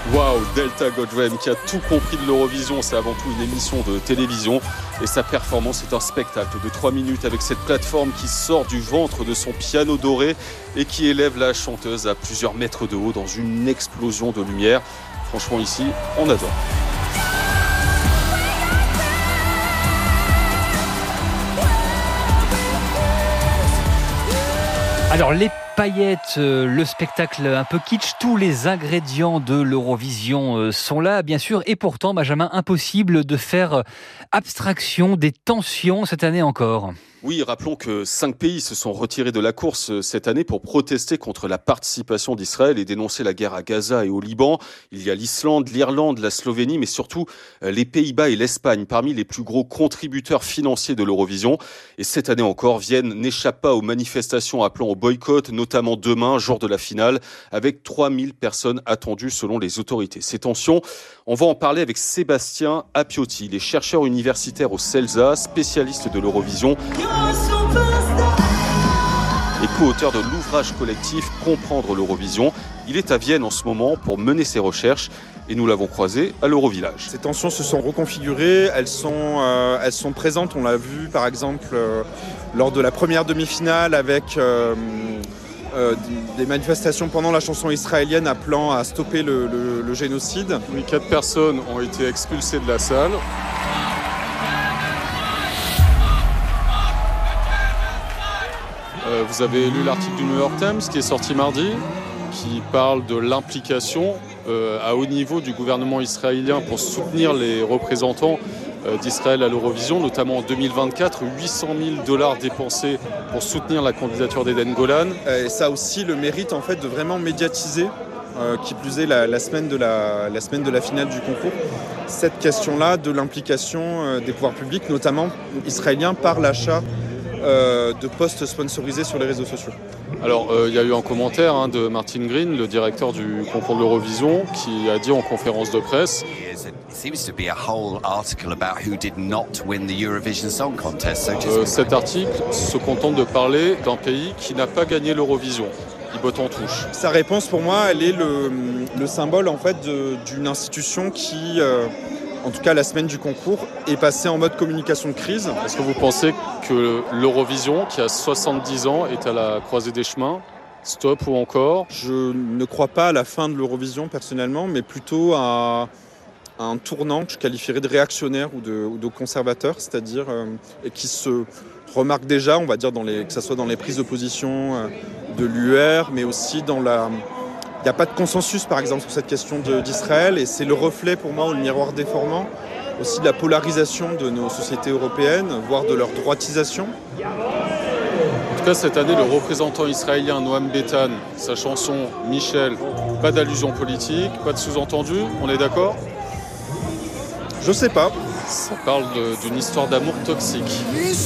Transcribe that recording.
Waouh, Delta Goldwyn qui a tout compris de l'Eurovision, c'est avant tout une émission de télévision et sa performance est un spectacle de 3 minutes avec cette plateforme qui sort du ventre de son piano doré et qui élève la chanteuse à plusieurs mètres de haut dans une explosion de lumière. Franchement ici, on adore. Alors les paillettes, le spectacle un peu kitsch, tous les ingrédients de l'Eurovision sont là bien sûr et pourtant Benjamin, impossible de faire abstraction des tensions cette année encore. Oui, rappelons que 5 pays se sont retirés de la course cette année pour protester contre la participation d'Israël et dénoncer la guerre à Gaza et au Liban. Il y a l'Islande, l'Irlande, la Slovénie, mais surtout les Pays-Bas et l'Espagne, parmi les plus gros contributeurs financiers de l'Eurovision. Et cette année encore, Vienne n'échappe pas aux manifestations appelant au boycott, notamment demain, jour de la finale, avec 3000 personnes attendues selon les autorités. Ces tensions, on va en parler avec Sébastien Appiotti, il est chercheur universitaire au CELSA, spécialiste de l'Eurovision et co-auteur de l'ouvrage collectif Comprendre l'Eurovision. Il est à Vienne en ce moment pour mener ses recherches et nous l'avons croisé à l'Eurovillage. Ces tensions se sont reconfigurées, elles sont présentes, on l'a vu par exemple lors de la première demi-finale avec des manifestations pendant la chanson israélienne appelant à stopper le génocide. Oui, 4 personnes ont été expulsées de la salle. Vous avez lu l'article du New York Times qui est sorti mardi, qui parle de l'implication à haut niveau du gouvernement israélien pour soutenir les représentants d'Israël à l'Eurovision, notamment en 2024, $800 000 dépensés pour soutenir la candidature d'Eden Golan. Et ça a aussi le mérite en fait de vraiment médiatiser, qui plus est la semaine de la finale du concours, cette question-là de l'implication des pouvoirs publics, notamment israéliens, par l'achat de postes sponsorisés sur les réseaux sociaux. Alors, il y a eu un commentaire de Martin Green, le directeur du concours de l'Eurovision, qui a dit en conférence de presse cet article se contente de parler d'un pays qui n'a pas gagné l'Eurovision. Il botte en touche. Sa réponse, pour moi, elle est le symbole en fait d'une institution qui, en tout cas la semaine du concours, est passée en mode communication de crise. Est-ce que vous pensez que l'Eurovision, qui a 70 ans, est à la croisée des chemins ? Stop ou encore ? Je ne crois pas à la fin de l'Eurovision personnellement, mais plutôt à un tournant que je qualifierais de réactionnaire ou de conservateur, c'est-à-dire qui se remarque déjà, on va dire, que ce soit dans les prises de position de l'UR, mais aussi dans la... Il n'y a pas de consensus, par exemple, sur cette question d'Israël, et c'est le reflet, pour moi, ou le miroir déformant, aussi de la polarisation de nos sociétés européennes, voire de leur droitisation. En tout cas, cette année, le représentant israélien Noam Betan, sa chanson « Michel », pas d'allusion politique, pas de sous-entendu, on est d'accord ? Je sais pas. Ça parle d'une histoire d'amour toxique.